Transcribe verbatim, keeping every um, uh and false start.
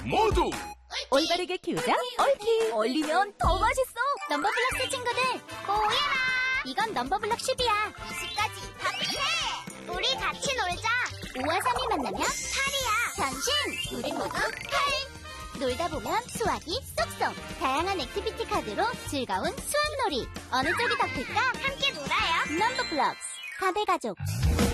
모두 올바르게 키우자 얽히. 얼리면 더 맛있어. 넘버블럭스 친구들 모여라. 이건 넘버블럭 십이야. 이십까지 합체. 우리 같이 놀자. 오와 삼이 만나면 팔이야. 변신. 우리 모두 팔. 놀다 보면 수학이 쏙쏙. 다양한 액티비티 카드로 즐거운 수학놀이. 어느 쪽이 더 클까? 함께 놀아요. 넘버블럭스 탑의 가족.